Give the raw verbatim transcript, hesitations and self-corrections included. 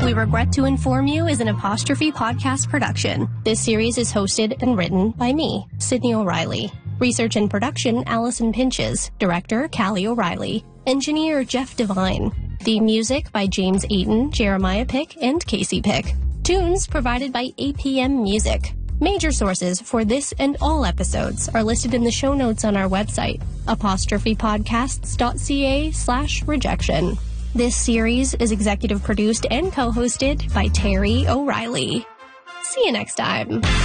We Regret to Inform You is an Apostrophe podcast production. This series is hosted and written by me, Sydney O'Reilly. Research and production, Allison Pinches. Director, Callie O'Reilly. Engineer, Jeff Devine. Theme music by James Eaton, Jeremiah Pick, and Casey Pick. Tunes provided by A P M Music. Major sources for this and all episodes are listed in the show notes on our website, apostrophepodcasts.ca slash rejection. This series is executive produced and co-hosted by Terry O'Reilly. See you next time.